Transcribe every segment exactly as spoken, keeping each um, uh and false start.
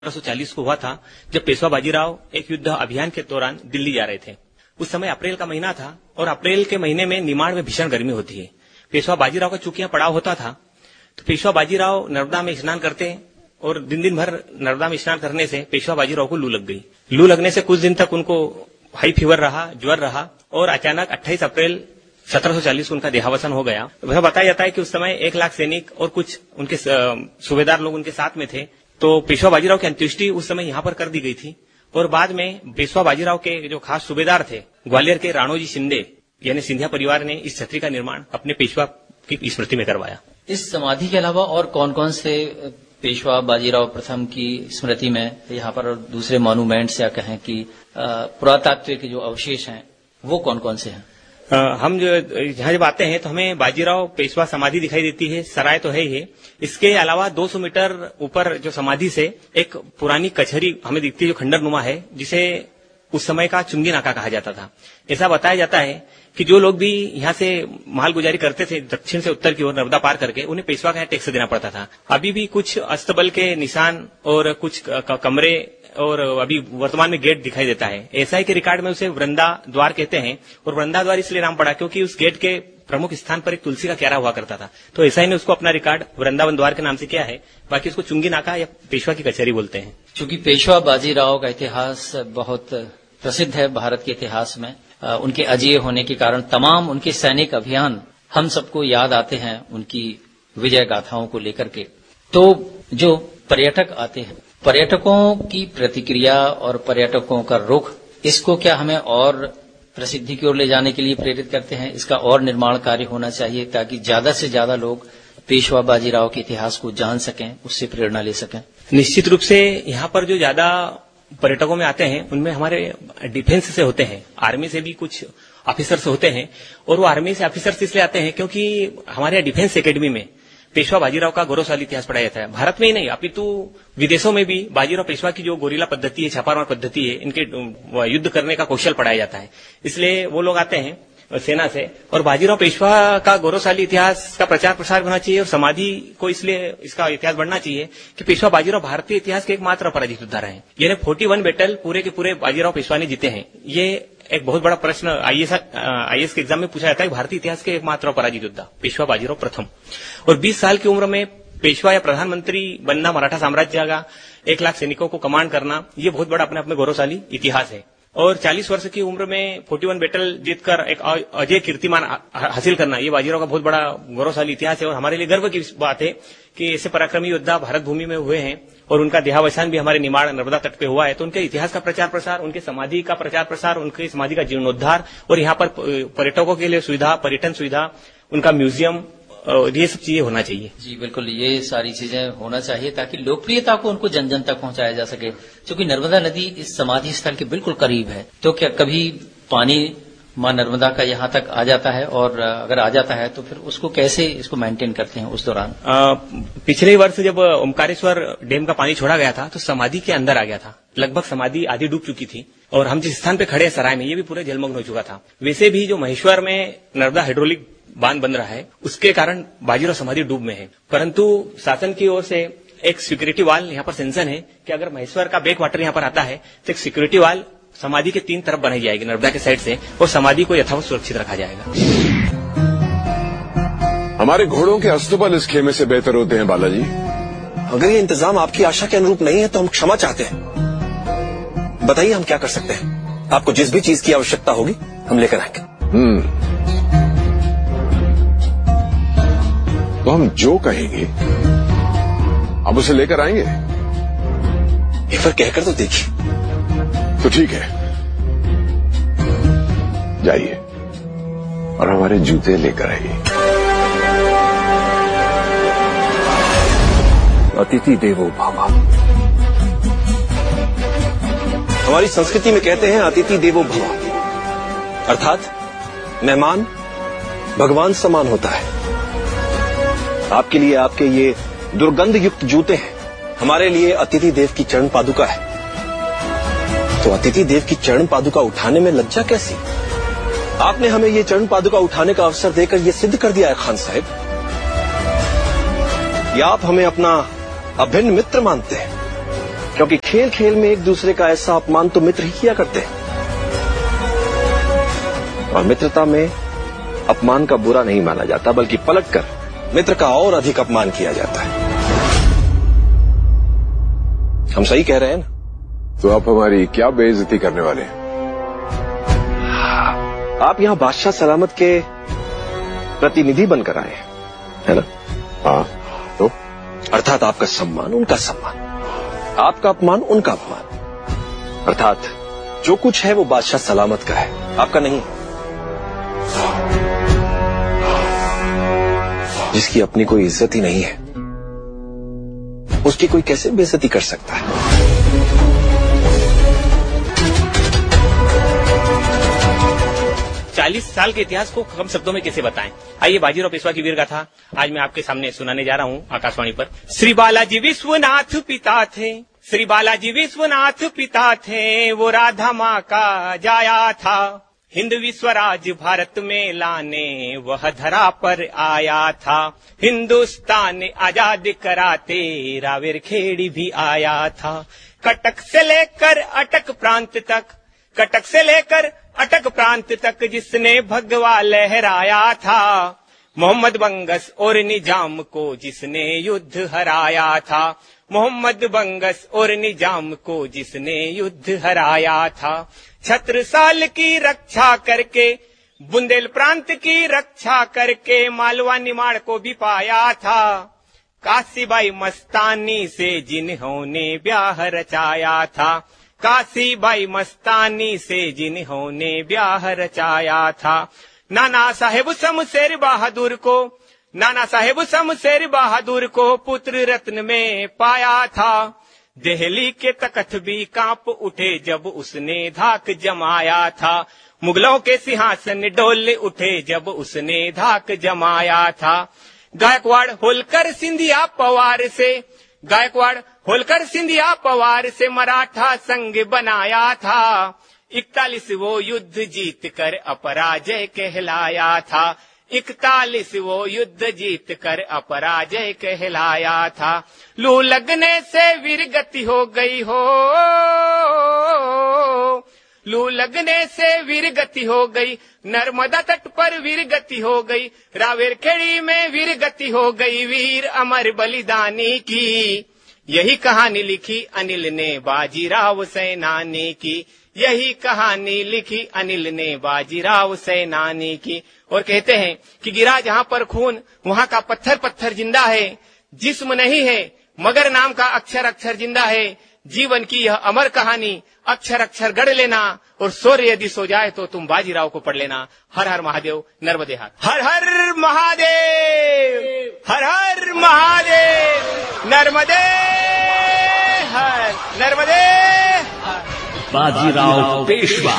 सत्रह सौ चालीस को हुआ था, जब पेशवा बाजीराव एक युद्ध अभियान के दौरान दिल्ली जा रहे थे। उस समय अप्रैल का महीना था और अप्रैल के महीने में निमाड़ में भीषण गर्मी होती है। पेशवा बाजीराव का चूंकि यहाँ पड़ाव होता था, तो पेशवा बाजीराव नर्मदा में स्नान करते और दिन दिन भर नर्मदा में स्नान करने से पेशवा बाजीराव को लू लग गई। लू लगने से कुछ दिन तक उनको हाई फीवर रहा, ज्वर रहा और अचानक अट्ठाईस अप्रैल सत्रह सौ चालीस को उनका देहावसान हो गया। वह बताया जाता है कि उस समय एक लाख सैनिक और कुछ उनके सूबेदार लोग उनके साथ में थे। तो पेशवा बाजीराव की अंत्येष्टि उस समय यहाँ पर कर दी गई थी और बाद में पेशवा बाजीराव के जो खास सूबेदार थे ग्वालियर के राणोजी शिंदे यानी सिंधिया परिवार ने इस छतरी का निर्माण अपने पेशवा की स्मृति में करवाया। इस समाधि के अलावा और कौन कौन से पेशवा बाजीराव प्रथम की स्मृति में यहाँ पर दूसरे मॉन्यूमेंट्स या कहें कि पुरातात्विक जो अवशेष हैं वो कौन कौन से हैं? आ, हम जो यहाँ जब आते हैं तो हमें बाजीराव पेशवा समाधि दिखाई देती है, सराय तो है ही। इसके अलावा दो सौ मीटर ऊपर जो समाधि से एक पुरानी कचहरी हमें दिखती है जो खंडर नुमा है, जिसे उस समय का चुंगी नाका कहा जाता था। ऐसा बताया जाता है कि जो लोग भी यहाँ से माल गुजारी करते थे दक्षिण से उत्तर की ओर नर्मदा पार करके, उन्हें पेशवा का यहाँ टैक्स देना पड़ता था। अभी भी कुछ अस्तबल के निशान और कुछ कमरे और अभी वर्तमान में गेट दिखाई देता है। एसआई के रिकॉर्ड में उसे वृंदा द्वार कहते हैं और वृंदा द्वार इसलिए नाम पड़ा क्योंकि उस गेट के प्रमुख स्थान पर एक तुलसी का क्यारा हुआ करता था। तो एसआई ने उसको अपना रिकॉर्ड वृंदावन द्वार के नाम से किया है। बाकी उसको चुंगी नाका या पेशवा की कचहरी बोलते हैं। चूंकि पेशवा बाजीराव का इतिहास बहुत प्रसिद्ध है भारत के इतिहास में, उनके अजेय होने के कारण तमाम उनके सैनिक अभियान हम सबको याद आते हैं उनकी विजय गाथाओं को लेकर के। तो जो पर्यटक आते हैं, पर्यटकों की प्रतिक्रिया और पर्यटकों का रुख, इसको क्या हमें और प्रसिद्धि की ओर ले जाने के लिए प्रेरित करते हैं? इसका और निर्माण कार्य होना चाहिए ताकि ज्यादा से ज्यादा लोग पेशवा बाजीराव के इतिहास को जान सकें, उससे प्रेरणा ले सकें। निश्चित रूप से यहाँ पर जो ज्यादा पर्यटकों में आते हैं उनमें हमारे डिफेंस से होते हैं, आर्मी से भी कुछ ऑफिसर्स होते हैं। और वो आर्मी से ऑफिसर्स इसलिए आते हैं क्योंकि हमारे डिफेंस एकेडमी में पेशवा बाजीराव का गौरवशाली इतिहास पढ़ाया जाता है। भारत में ही नहीं अपितु विदेशों में भी बाजीराव पेशवा की जो गोरिल्ला पद्धति है, छापामार पद्धति है, इनके युद्ध करने का कौशल पढ़ाया जाता है। इसलिए वो लोग आते हैं सेना से। और बाजीराव पेशवा का गौरवशाली इतिहास का प्रचार प्रसार होना चाहिए और समाधि को इसलिए इसका इतिहास बढ़ना चाहिए कि पेशवा बाजीराव भारतीय इतिहास के एकमात्र पराजित योद्धा रहे हैं। यानी फोर्टी वन बैटल पूरे के पूरे बाजीराव पेशवा ने जीते हैं। ये एक बहुत बड़ा प्रश्न आईएएस आईएएस के एग्जाम में पूछा जाता है। भारतीय इतिहास के एकमात्र पराजित योद्धा पेशवा बाजीराव प्रथम। और बीस साल की उम्र में पेशवा या प्रधानमंत्री बनना, मराठा साम्राज्य का एक लाख सैनिकों को कमांड करना, ये बहुत बड़ा अपने आप में गौरवशाली इतिहास है। और चालीस वर्ष की उम्र में इकतालीस बैटल जीतकर एक अजय कीर्तिमान हासिल करना, ये बाजीराव का बहुत बड़ा गौरवशाली इतिहास है। और हमारे लिए गर्व की बात है कि ऐसे पराक्रमी योद्धा भारत भूमि में हुए हैं और उनका देहावसान भी हमारे निमाड़ नर्मदा तट पे हुआ है। तो उनके इतिहास का प्रचार प्रसार, उनके समाधि का प्रचार प्रसार, उनके समाधि का जीर्णोद्धार और यहाँ पर पर्यटकों के लिए सुविधा, पर्यटन सुविधा, उनका म्यूजियम, ये सब चीजें होना चाहिए। जी बिल्कुल, ये सारी चीजें होना चाहिए ताकि लोकप्रियता को उनको जन जन तक पहुंचाया जा सके। क्योंकि नर्मदा नदी इस समाधि स्थल के बिल्कुल करीब है, तो क्या कभी पानी मां नर्मदा का यहाँ तक आ जाता है? और अगर आ जाता है तो फिर उसको कैसे इसको मेंटेन करते हैं उस दौरान? आ, पिछले वर्ष जब ओमकारेश्वर डैम का पानी छोड़ा गया था तो समाधि के अंदर आ गया था। लगभग समाधि आधी डूब चुकी थी और हम जिस स्थान पे खड़े हैं सराय में, ये भी पूरे जलमग्न हो चुका था। वैसे भी जो महेश्वर में नर्मदा हाइड्रोलिक बांध बन रहा है उसके कारण बाजीराव समाधि डूब में है। परंतु शासन की ओर से एक सिक्योरिटी वाल यहाँ पर सेंसन है कि अगर महेश्वर का बैक वाटर यहाँ पर आता है तो एक सिक्योरिटी वाल समाधि के तीन तरफ बनाई जाएगी नर्मदा के साइड से और समाधि को यथावत सुरक्षित रखा जाएगा। हमारे घोड़ों के अस्तबल इस खेमे से बेहतर होते हैं बालाजी। अगर ये इंतजाम आपकी आशा के अनुरूप नहीं है तो हम क्षमा चाहते हैं। बताइए हम क्या कर सकते हैं? आपको जिस भी चीज की आवश्यकता होगी हम लेकर आएंगे। हम्म तो हम जो कहेंगे अब उसे लेकर आएंगे। एक बार कहकर तो देखिए। तो ठीक है, जाइए और हमारे जूते लेकर आइए। अतिथि देवो भव। हमारी संस्कृति में कहते हैं अतिथि देवो भव, अर्थात मेहमान भगवान समान होता है। आपके लिए आपके ये दुर्गंध युक्त जूते हैं, हमारे लिए अतिथि देव की चरण पादुका है। तो अतिथि देव की चरण पादुका उठाने में लज्जा कैसी? आपने हमें ये चरण पादुका उठाने का अवसर देकर ये सिद्ध कर दिया है खान साहब, या आप हमें अपना अभिन्न मित्र मानते हैं। क्योंकि खेल खेल में एक दूसरे का ऐसा अपमान तो मित्र ही किया करते हैं, और मित्रता में अपमान का बुरा नहीं माना जाता, बल्कि पलटकर मित्र का और अधिक अपमान किया जाता है। हम सही कह रहे हैं ना? तो आप हमारी क्या बेइज्जती करने वाले हैं? आप यहां बादशाह सलामत के प्रतिनिधि बनकर आए हैं, है ना? हाँ, तो अर्थात आपका सम्मान उनका सम्मान, आपका अपमान उनका अपमान, अर्थात जो कुछ है वो बादशाह सलामत का है, आपका नहीं। जिसकी अपनी कोई इज्जत ही नहीं है, उसकी कोई कैसे बेइज्जती कर सकता है? चालीस साल के इतिहास को कम शब्दों में कैसे बताएं? आइए बाजीराव पेशवा की वीर गाथा आज मैं आपके सामने सुनाने जा रहा हूं आकाशवाणी पर। श्री बालाजी विश्वनाथ पिता थे, श्री बालाजी विश्वनाथ पिता थे, वो राधा माँ का जाया था, हिंद विश्वराज भारत में लाने वह धरा पर आया था, हिंदुस्तान आजाद कराते रावेर खेड़ी भी आया था, कटक से लेकर अटक प्रांत तक, कटक से लेकर अटक प्रांत तक जिसने भगवा लहराया था, मोहम्मद बंगस और निजाम को जिसने युद्ध हराया था, मोहम्मद बंगस और निजाम को जिसने युद्ध हराया था, छत्रसाल की रक्षा करके, बुंदेल प्रांत की रक्षा करके मालवा निमाड़ को भी पाया था, काशीबाई मस्तानी से जिन्होंने ब्याह रचाया था, काशीबाई मस्तानी से जिन्होंने ब्याह रचाया था, नाना साहेब शमशेर बहादुर को, नाना साहेब शमशेर बहादुर को पुत्र रत्न में पाया था, दिल्ली के तख्त भी कांप उठे जब उसने धाक जमाया था, मुगलों के सिंहासन डोल उठे जब उसने धाक जमाया था, गायकवाड़ होलकर सिंधिया पवार से, गायकवाड़ होलकर सिंधिया पवार से मराठा संघ बनाया था, इकतालीस वो युद्ध जीत कर अपराजय कहलाया था, इकतालीस वो युद्ध जीत कर अपराजय कहलाया था, लू लगने से वीरगति हो गई हो, लू लगने से वीरगति हो गई, नर्मदा तट पर वीरगति हो गई, रावेर खेड़ी में वीरगति हो गई, वीर अमर बलिदानी की, यही कहानी लिखी अनिल ने बाजीराव सेनानी की, यही कहानी लिखी अनिल ने बाजीराव सेनानी की। और कहते हैं कि गिरा जहाँ पर खून वहाँ का पत्थर पत्थर जिंदा है, जिस्म नहीं है मगर नाम का अक्षर अक्षर जिंदा है, जीवन की यह अमर कहानी अक्षर अक्षर गढ़ लेना, और सूर्य यदि सो जाए तो तुम बाजीराव को पढ़ लेना। हर हर महादेव, नर्मदे हाथ, हर हर महादेव, हर हर महादेव, नर्मदे हर, नर्मदे हर। बाजीराव पेशवा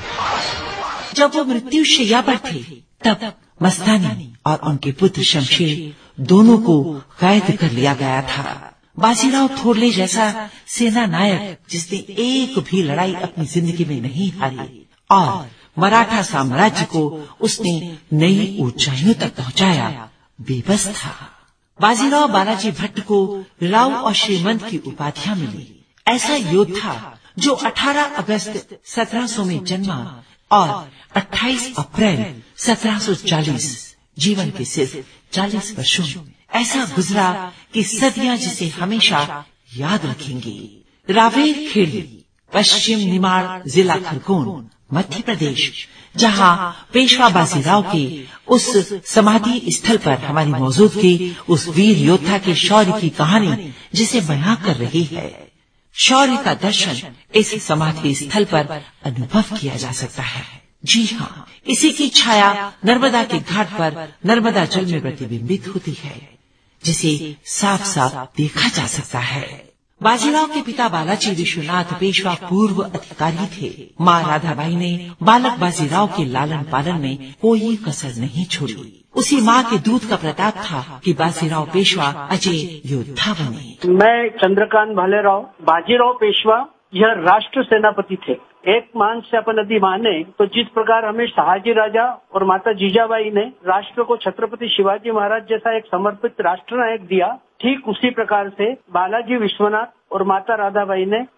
जब वो मृत्यु शैया पर थे तब मस्तानी और उनके पुत्र शमशेर दोनों को कैद कर लिया गया था। बाजीराव थोरले जैसा सेना नायक जिसने एक भी लड़ाई अपनी जिंदगी में नहीं हारी और मराठा साम्राज्य को उसने नई ऊंचाइयों तक पहुंचाया, बेबस था। बाजीराव बालाजी भट्ट को राव और श्रीमंत की उपाधियां मिली। ऐसा योद्धा जो अठारह अगस्त सत्रह सौ में जन्मा और अट्ठाईस अप्रैल सत्रह सौ चालीस जीवन के सिर्फ चालीस वर्षों में ऐसा गुजरा कि सदियां जिसे हमेशा याद रखेंगी। रावेर खेड़ी, पश्चिम निमाड़ जिला खरगोन, मध्य प्रदेश, जहां पेशवा बाजीराव के उस समाधि स्थल पर हमारी मौजूदगी उस वीर योद्धा के शौर्य की कहानी जिसे बयां कर रही है। शौर्य का दर्शन इस समाधि स्थल पर अनुभव किया जा सकता है। जी हाँ, इसी की छाया नर्मदा के घाट पर नर्मदा जल में प्रतिबिंबित होती है, जिसे साफ साफ देखा जा सकता है। बाजीराव के पिता बालाजी विश्वनाथ पेशवा पूर्व अधिकारी थे। माँ राधाबाई ने बालक बाजीराव के लालन पालन में कोई कसर नहीं छोड़ी। उसी माँ के दूध का प्रताप था कि बाजीराव पेशवा अजय योद्धा बने। मैं चंद्रकांत भालेराव, बाजीराव पेशवा यह राष्ट्र सेनापति थे। एक मान से अपन यदि माने तो जिस प्रकार हमें शहाजी राजा और माता जीजाबाई ने राष्ट्र को छत्रपति शिवाजी महाराज जैसा एक समर्पित राष्ट्र नायक दिया, ठीक उसी प्रकार से बालाजी विश्वनाथ और माता राधाबाई ने